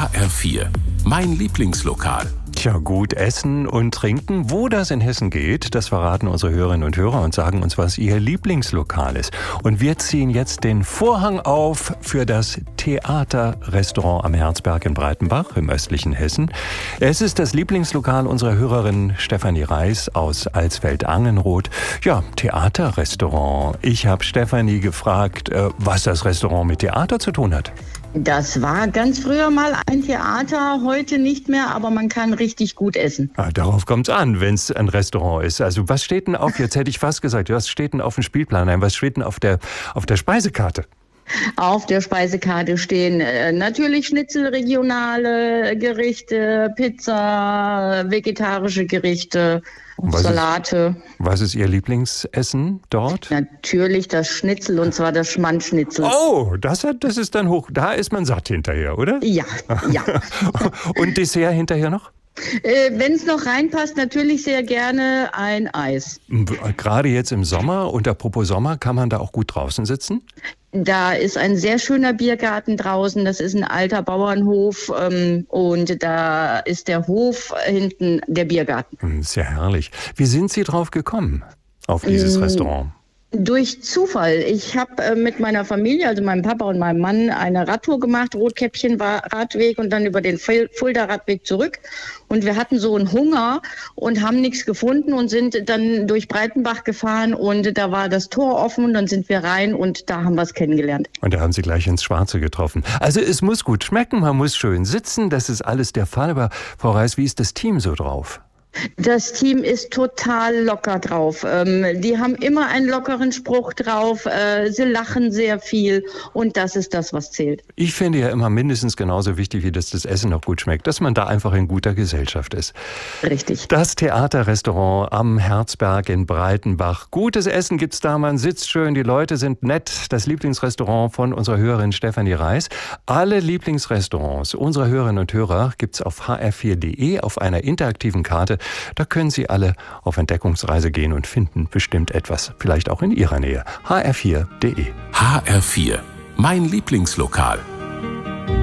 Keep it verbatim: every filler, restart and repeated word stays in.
H R vier, mein Lieblingslokal. Tja, gut essen und trinken. Wo das in Hessen geht, das verraten unsere Hörerinnen und Hörer und sagen uns, was ihr Lieblingslokal ist. Und wir ziehen jetzt den Vorhang auf für das Theater-Restaurant am Herzberg in Breitenbach im östlichen Hessen. Es ist das Lieblingslokal unserer Hörerin Stefanie Reis aus Alsfeld-Angenroth. Ja, Theater-Restaurant. Ich habe Stefanie gefragt, was das Restaurant mit Theater zu tun hat. Das war ganz früher mal ein Theater, heute nicht mehr, aber man kann richtig gut essen. Ah, darauf kommt es an, wenn es ein Restaurant ist. Also was steht denn auf, jetzt hätte ich fast gesagt, was steht denn auf dem Spielplan? Nein, was steht denn auf der, auf der Speisekarte? Auf der Speisekarte stehen äh, natürlich Schnitzel, regionale Gerichte, Pizza, vegetarische Gerichte, was Salate. Ist, was ist Ihr Lieblingsessen dort? Natürlich das Schnitzel, und zwar das Schmandschnitzel. Oh, das, hat, das ist dann hoch. Da ist man satt hinterher, oder? Ja, ja. Und Dessert hinterher noch? Äh, wenn es noch reinpasst, natürlich sehr gerne ein Eis. Gerade jetzt im Sommer, und apropos Sommer, kann man da auch gut draußen sitzen? Da ist ein sehr schöner Biergarten draußen, das ist ein alter Bauernhof ähm, und da ist der Hof hinten der Biergarten. Sehr herrlich. Wie sind Sie drauf gekommen, auf dieses ähm, Restaurant? Durch Zufall. Ich habe äh, mit meiner Familie, also meinem Papa und meinem Mann, eine Radtour gemacht, Rotkäppchen-Radweg und dann über den Fulda-Radweg zurück. Und wir hatten so einen Hunger und haben nichts gefunden und sind dann durch Breitenbach gefahren und da war das Tor offen und dann sind wir rein und da haben wir es kennengelernt. Und da haben Sie gleich ins Schwarze getroffen. Also es muss gut schmecken, man muss schön sitzen, das ist alles der Fall. Aber Frau Reis, wie ist das Team so drauf? Das Team ist total locker drauf. Ähm, die haben immer einen lockeren Spruch drauf. Äh, sie lachen sehr viel und das ist das, was zählt. Ich finde ja immer mindestens genauso wichtig, wie dass das Essen noch gut schmeckt, dass man da einfach in guter Gesellschaft ist. Richtig. Das Theaterrestaurant am Herzberg in Breitenbach. Gutes Essen gibt's da, man sitzt schön, die Leute sind nett. Das Lieblingsrestaurant von unserer Hörerin Stefanie Reis. Alle Lieblingsrestaurants unserer Hörerinnen und Hörer gibt's auf h r vier punkt d e auf einer interaktiven Karte. Da können Sie alle auf Entdeckungsreise gehen und finden bestimmt etwas, vielleicht auch in Ihrer Nähe. h r vier punkt d e. H R vier, mein Lieblingslokal.